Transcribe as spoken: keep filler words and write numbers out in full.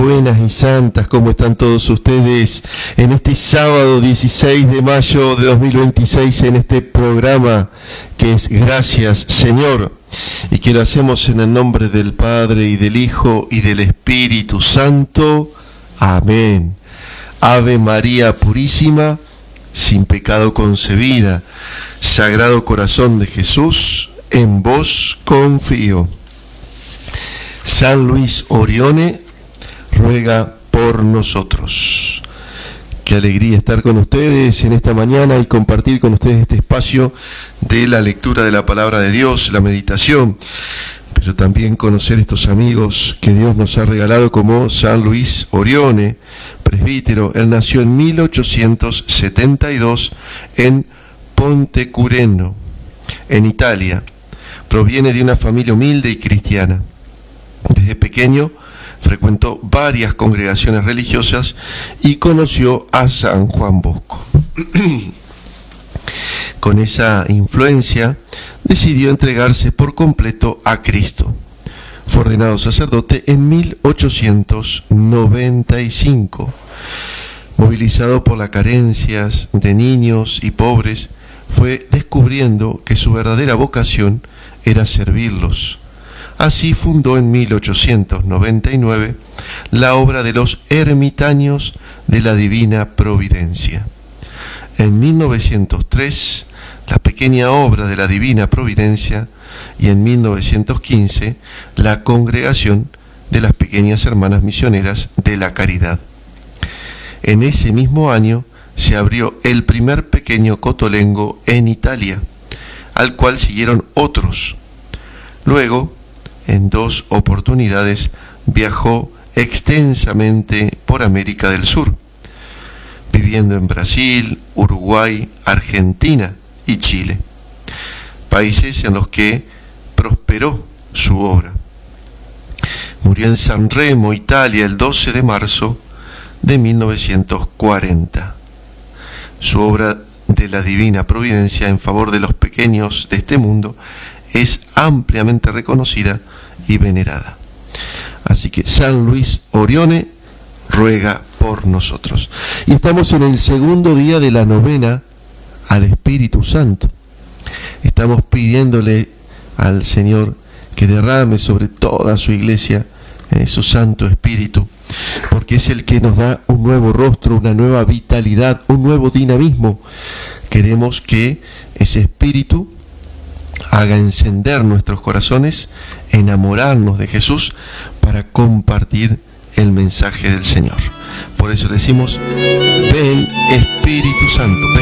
buenas y santas, ¿cómo están todos ustedes? En este sábado dieciséis de mayo de dos mil veintiséis, en este programa que es Gracias Señor, y que lo hacemos en el nombre del Padre y del Hijo y del Espíritu Santo. Amén. Ave María Purísima, sin pecado concebida, Sagrado Corazón de Jesús, en vos confío. San Luis Orione ruega por nosotros. Qué alegría estar con ustedes en esta mañana y compartir con ustedes este espacio de la lectura de la palabra de Dios, la meditación, pero también conocer estos amigos que Dios nos ha regalado, como San Luis Orione, presbítero. Él nació en mil ochocientos setenta y dos en Pontecureno, en Italia. Proviene de una familia humilde y cristiana. Desde pequeño frecuentó varias congregaciones religiosas y conoció a San Juan Bosco. Con esa influencia decidió entregarse por completo a Cristo. Fue ordenado sacerdote en mil ochocientos noventa y cinco. Movilizado por las carencias de niños y pobres, fue descubriendo que su verdadera vocación era servirlos. Así fundó en mil ochocientos noventa y nueve la obra de los ermitaños de la Divina Providencia. En mil novecientos tres, la pequeña obra de la Divina Providencia, y en mil novecientos quince, la Congregación de las Pequeñas Hermanas Misioneras de la Caridad. En ese mismo año se abrió el primer pequeño cotolengo en Italia, al cual siguieron otros. Luego, en dos oportunidades, viajó extensamente por América del Sur, viviendo en Brasil, Uruguay, Argentina y Chile, países en los que prosperó su obra. Murió en San Remo, Italia, el doce de marzo de mil novecientos cuarenta. Su obra de la Divina Providencia en favor de los pequeños de este mundo es ampliamente reconocida y venerada. Así que San Luis Orione ruega por nosotros. Y estamos en el segundo día de la novena al Espíritu Santo. Estamos pidiéndole al Señor que derrame sobre toda su iglesia eh, su Santo Espíritu, porque es el que nos da un nuevo rostro, una nueva vitalidad, un nuevo dinamismo. Queremos que ese Espíritu haga encender nuestros corazones, enamorarnos de Jesús para compartir el mensaje del Señor. Por eso decimos: ven Espíritu Santo, ven.